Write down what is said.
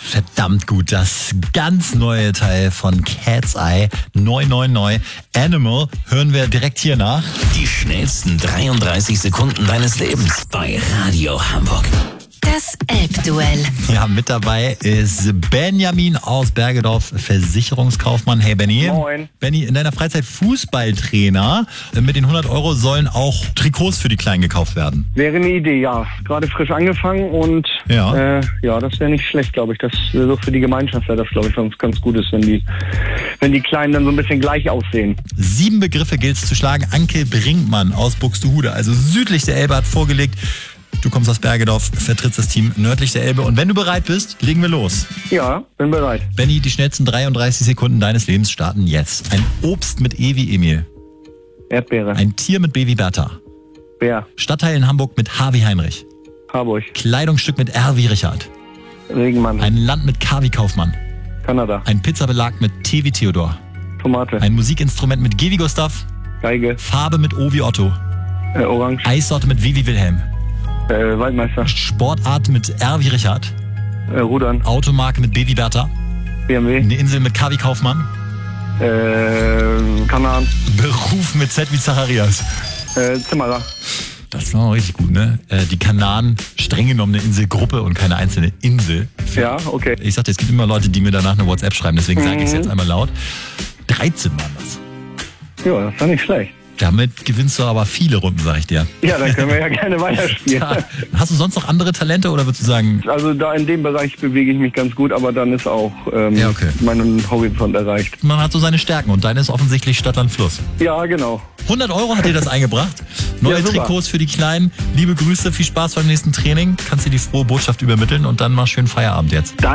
Verdammt gut. Das ganz neue Teil von Cat's Eye, neu, Animal, hören wir direkt hier nach. Die schnellsten 33 Sekunden deines Lebens bei Radio Hamburg. Das Elbduell. Ja, mit dabei ist Benjamin aus Bergedorf, Versicherungskaufmann. Hey Benny. Moin. Benny, in deiner Freizeit Fußballtrainer. Mit den 100 € sollen auch Trikots für die Kleinen gekauft werden. Wäre eine Idee, ja. Gerade frisch angefangen und Ja. Das wäre nicht schlecht, glaube ich. Das so für die Gemeinschaft wäre das, glaube ich, ganz gut ist, wenn die Kleinen dann so ein bisschen gleich aussehen. 7 Begriffe gilt es zu schlagen. Anke Brinkmann aus Buxtehude, also südlich der Elbe, hat vorgelegt. Du kommst aus Bergedorf, vertrittst das Team nördlich der Elbe. Und wenn du bereit bist, legen wir los. Ja, bin bereit. Benni, die schnellsten 33 Sekunden deines Lebens starten jetzt. Ein Obst mit E wie Emil. Erdbeere. Ein Tier mit B wie Bertha. Bär. Stadtteil in Hamburg mit H wie Heinrich. Harburg. Kleidungsstück mit R wie Richard. Regenmann. Ein Land mit K wie Kaufmann. Kanada. Ein Pizzabelag mit T wie Theodor. Tomate. Ein Musikinstrument mit G wie Gustav. Geige. Farbe mit O wie Otto. Orange. Eissorte mit W wie Wilhelm. Waldmeister. Sportart mit R wie Richard. Rudern. Automarke mit B wie Bertha. BMW. Eine Insel mit K wie Kaufmann. Kanaren. Beruf mit Z wie Zacharias. Zimmerer. Das war auch richtig gut, ne? Die Kanaren, streng genommen eine Inselgruppe und keine einzelne Insel. Ja, okay. Ich sagte, es gibt immer Leute, die mir danach eine WhatsApp schreiben, deswegen sage ich es jetzt einmal laut. 13 waren das. Ja, das war nicht schlecht. Damit gewinnst du aber viele Runden, sag ich dir. Ja, dann können wir ja gerne weiterspielen. Ja. Hast du sonst noch andere Talente oder würdest du sagen... Also da in dem Bereich bewege ich mich ganz gut, aber dann ist auch Ja, okay. mein Horizont erreicht. Man hat so seine Stärken und deine ist offensichtlich Stadt, Land, Fluss. Ja, genau. 100 € hat dir das eingebracht. Neue Ja, super. Trikots für die Kleinen. Liebe Grüße, viel Spaß beim nächsten Training. Kannst dir die frohe Botschaft übermitteln und dann mal schönen Feierabend jetzt.